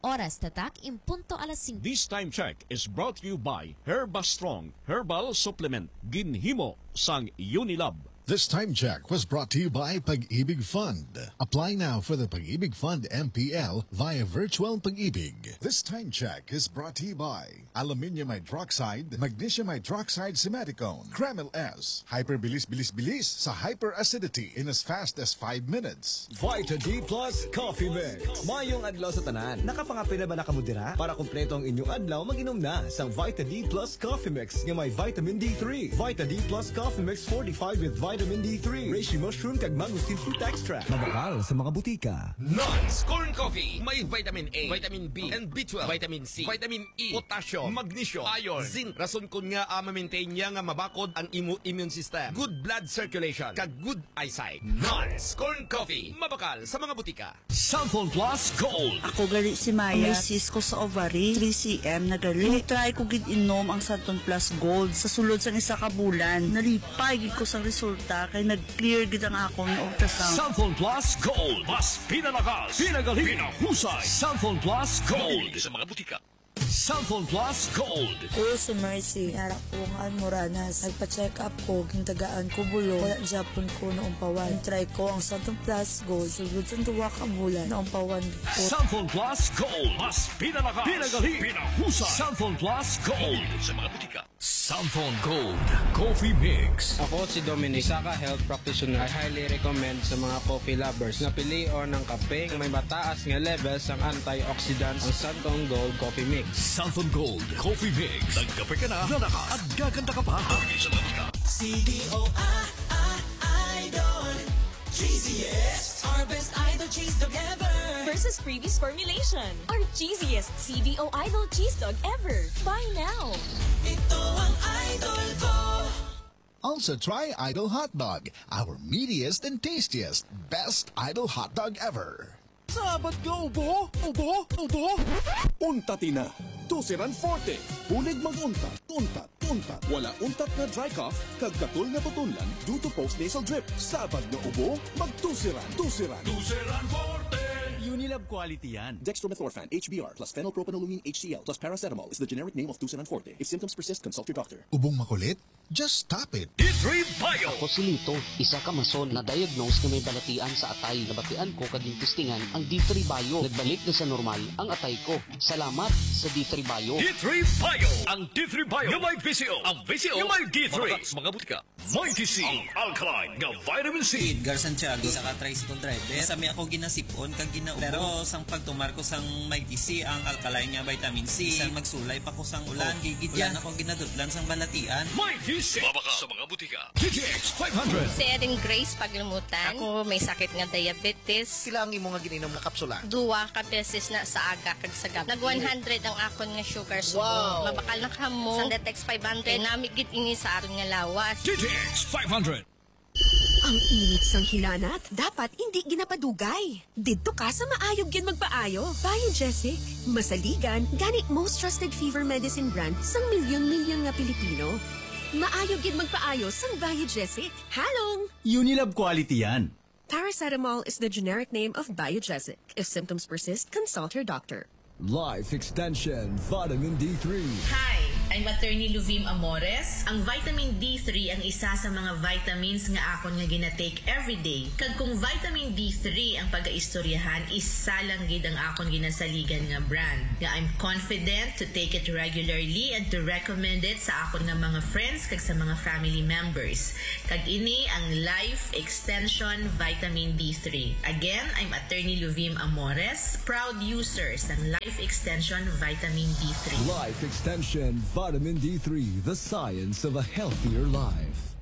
oras tatak impunto alas 5. This time check is brought to you by Herba Strong Herbal Supplement ginhimo sang Unilab. This time check was brought to you by Pag-ibig Fund. Apply now for the Pag-ibig Fund MPL via Virtual Pag-ibig. This time check is brought to you by Aluminium Hydroxide, Magnesium Hydroxide Simeticone, Kreml S, Hyperbilis-bilis-bilis sa hyperacidity in as fast as 5 minutes. Vita D Plus Coffee Mix. Mayong adlaw sa tanan. Nakapangapin na ba nakamudira? Para kumpleto ang inyong adlaw, mag-inom na sa Vita D Plus Coffee Mix nga may vitamin D3. Vita D Plus Coffee Mix 45 with vitamin D3, reishi mushroom kag mangosteen fruit extract. Mabakal sa mga butika. Nuts Corn Coffee. May vitamin A, vitamin B, and B12, vitamin C, vitamin E, potassium, magnesium, iron, zinc. Rason kun nga ma-maintain niya nga mabakod ang immune system, good blood circulation, kag good eyesight. Nuts Corn Coffee. Mabakal sa mga butika. Samphon Plus Gold. Ako gali si Maya. May cyst ko sa ovary, 3cm na gali. Try ko gid inom ang Samphon Plus Gold sa sulod sa isa ka bulan. Nalipay gid ko sa resulta kay nag-clear gid ang akong ultrasound. Samphon Plus Gold. Mas pinalakas, pinagaling, pinahusay. Samphon Plus Gold. Sa mga butika. Samphon Plus Gold. Kuya si Mercy, harap ko ang Moranas. Nagpa-check up ko, gintagaan ko bulo. Wala Japon ko noong pawan. Try ko ang Samphon Plus Gold. Sulod sa tuwa ka bulan noong pawan ko. Samphon Plus Gold. Mas pinalakas, pinagaling, pinahusay. Samphon Plus Gold. Sa mga butika. Samphon Gold Coffee Mix. Ako si Dominic, isa ka health practitioner. I highly recommend sa mga coffee lovers na pilion ng kape na may mataas nga levels ang antioxidants ang Samphon Gold Coffee Mix. Samphon Gold Coffee Mix. Nagkape ka na, lalakas at gaganda ka pa. Idol cheesiest, our best idol cheese dog ever versus previous formulation. Our cheesiest CDO Idol cheese dog ever. Buy now. Ito ang idol ko. Also try Idol Hot Dog, our meatiest and tastiest, best Idol hot dog ever. Sabat ka, ubo? Ubo? Ubo? Untatin na. Tusiran Forte. Bulig mag-untat. Untat. Untat. Wala untat na dry cough. Kagkatul na tutunlan due to post-nasal drip. Sabat na ubo? Magtusiran. Tusiran. Tusiran Forte. Unilab quality yan. Dextromethorphan, HBr, plus phenylpropanolamine HCl, plus paracetamol is the generic name of Tusiran Forte. If symptoms persist, consult your doctor. Ubong makulit? Just stop it. D3 Bio. Ako si Lito, isa ka mason na diagnose na may balatian sa atay. Nabatian ko kaging testingan ang D3 Bio. Nagbalik na sa normal ang atay ko. Salamat sa D3 Bio. D3 Bio. Ang D3 Bio nga may VCO. Ang VCO nga may D3. Mga butika. May TC. Ang alkaline nga vitamin C. Edgar Santiago sa ka-tricycle driver. Sami ako ginasipon kag ginaubo. Pero sang pagtumar ko sang may TC ang alkaline nga vitamin C. Isang magsulay pa ko sang ulan. Gigid yan ako ginadutlan sang balatian. May TC. Mabaka sa mga butika. TTX 500. Si Eden Grace Paglumutan. Ako may sakit nga diabetes. Kailangan mo nga gininom na kapsula. 2 ka beses na sa aga kag sa gabi. Nag 100 ang akon nga sugar subo. Wow. Mabakal na kamo. Sa Detex 500 namigit ini sa aron nga lawas. TTX 500. Ang init sang hinanat, dapat hindi ginapadugay. Didto ka sa maayog gin magpaayo. Biogesic, masaligan, gani most trusted fever medicine brand sang milyon-milyon nga Pilipino. Maayog gin magpaayo sang Biogesic. Halong! Unilab quality yan. Paracetamol is the generic name of Biogesic. If symptoms persist, consult your doctor. Life Extension Vitamin D3. Hi! I'm Attorney Luvim Amores. Ang vitamin D3 ang isa sa mga vitamins nga akon nga ginatake everyday. Kag kung vitamin D3 ang pag-aistoryahan, isa lang gid ang akon ginasaligan nga brand. Nga I'm confident to take it regularly and to recommend it sa akon nga mga friends kag sa mga family members. Kag ini ang Life Extension Vitamin D3. Again, I'm Attorney Luvim Amores, proud user ng Life Extension Vitamin D3. Life Extension Vitamin D3, the science of a healthier life.